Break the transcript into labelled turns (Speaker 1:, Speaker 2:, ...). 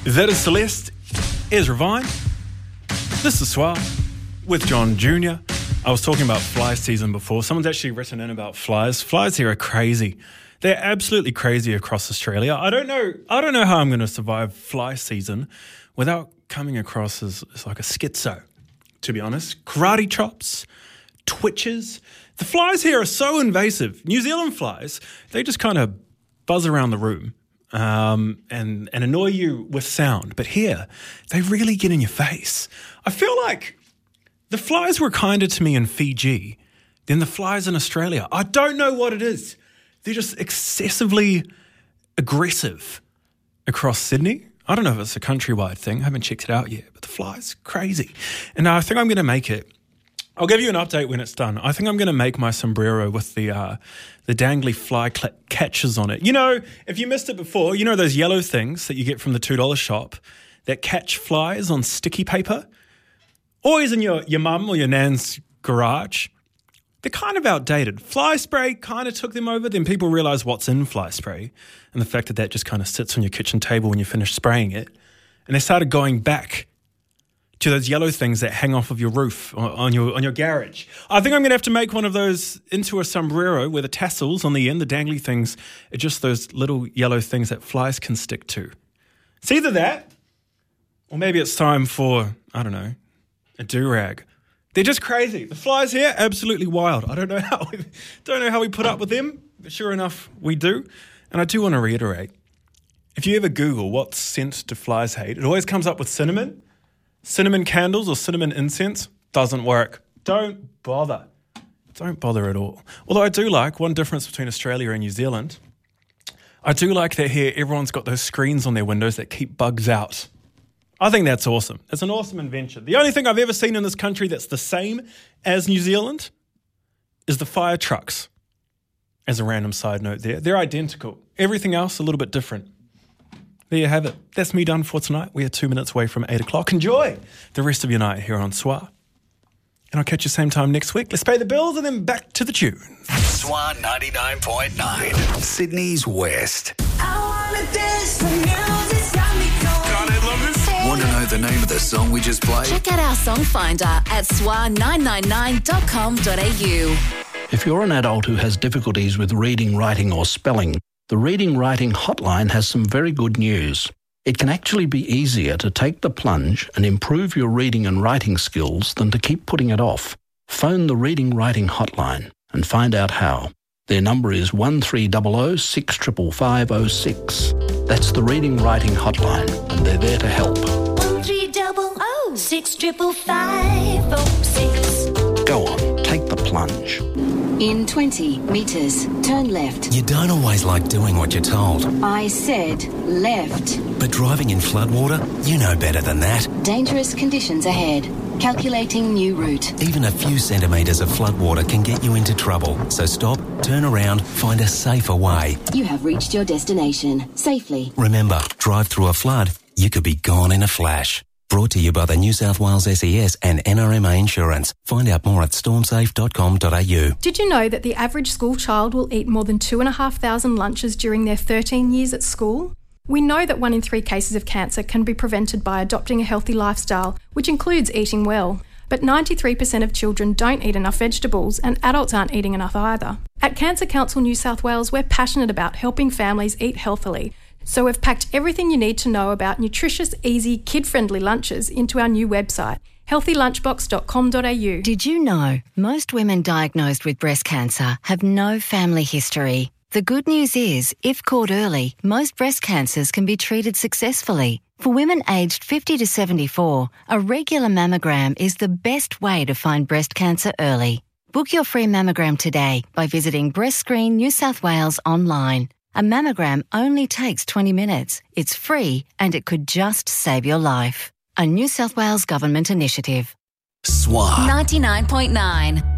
Speaker 1: That is Celeste, Ezra Vine. This is Swar with John Jr. I was talking about fly season before. Someone's actually written in about flies. Flies here are crazy. They're absolutely crazy across Australia. I don't know how I'm going to survive fly season without coming across as like a schizo, to be honest. Karate chops, twitches. The flies here are so invasive. New Zealand flies, they just kind of buzz around the room. And annoy you with sound. But here, they really get in your face. I feel like the flies were kinder to me in Fiji than the flies in Australia. I don't know what it is. They're just excessively aggressive across Sydney. I don't know if it's a countrywide thing. I haven't checked it out yet. But the flies, crazy. And I think I'm going to make it. I'll give you an update when it's done. I think I'm going to make my sombrero with the dangly fly catchers on it. You know, if you missed it before, you know those yellow things that you get from the $2 shop that catch flies on sticky paper? Always in your mum or your nan's garage. They're kind of outdated. Fly spray kind of took them over. Then people realised what's in fly spray and the fact that that just kind of sits on your kitchen table when you finish spraying it. And they started going back to those yellow things that hang off of your roof on your garage. I think I'm going to have to make one of those into a sombrero where the tassels on the end, the dangly things, are just those little yellow things that flies can stick to. It's either that, or maybe it's time for, I don't know, a do-rag. They're just crazy. The flies here, absolutely wild. I don't know how we put up with them, but sure enough, we do. And I do want to reiterate, if you ever Google what scent do flies hate, it always comes up with cinnamon. Cinnamon candles or cinnamon incense doesn't work. Don't bother. Don't bother at all. Although I do like one difference between Australia and New Zealand. I do like that here everyone's got those screens on their windows that keep bugs out. I think that's awesome. It's an awesome invention. The only thing I've ever seen in this country that's the same as New Zealand is the fire trucks. As a random side note there. They're identical. Everything else a little bit different. There you have it. That's me done for tonight. We are 2 minutes away from 8 o'clock. Enjoy the rest of your night here on Swar. And I'll catch you same time next week. Let's pay the bills and then back to the tune.
Speaker 2: Swar 99.9, Sydney's West.
Speaker 3: I wanna dance, the music's got me going.
Speaker 2: God, I love this song. Want to know the name of the song we just played?
Speaker 4: Check out our song finder at swar999.com.au.
Speaker 5: If you're an adult who has difficulties with reading, writing or spelling, the Reading Writing Hotline has some very good news. It can actually be easier to take the plunge and improve your reading and writing skills than to keep putting it off. Phone the Reading Writing Hotline and find out how. Their number is 1300 65506. That's the Reading Writing Hotline, and they're there to help.
Speaker 3: 1300 65506.
Speaker 5: Go on, take the plunge.
Speaker 4: In 20 metres, turn left.
Speaker 6: You don't always like doing what you're told.
Speaker 4: I said left.
Speaker 6: But driving in floodwater, you know better than that.
Speaker 4: Dangerous conditions ahead. Calculating new route.
Speaker 6: Even a few centimetres of floodwater can get you into trouble. So stop, turn around, find a safer way.
Speaker 4: You have reached your destination safely.
Speaker 6: Remember, drive through a flood, you could be gone in a flash. Brought to you by the New South Wales SES and NRMA Insurance. Find out more at stormsafe.com.au.
Speaker 7: Did you know that the average school child will eat more than 2,500 lunches during their 13 years at school? We know that 1 in 3 cases of cancer can be prevented by adopting a healthy lifestyle, which includes eating well. But 93% of children don't eat enough vegetables, and adults aren't eating enough either. At Cancer Council New South Wales, we're passionate about helping families eat healthily. So we've packed everything you need to know about nutritious, easy, kid-friendly lunches into our new website, healthylunchbox.com.au.
Speaker 8: Did you know most women diagnosed with breast cancer have no family history? The good news is, if caught early, most breast cancers can be treated successfully. For women aged 50 to 74, a regular mammogram is the best way to find breast cancer early. Book your free mammogram today by visiting Breast Screen New South Wales online. A mammogram only takes 20 minutes. It's free and it could just save your life. A New South Wales Government initiative.
Speaker 2: Swar
Speaker 4: 99.9.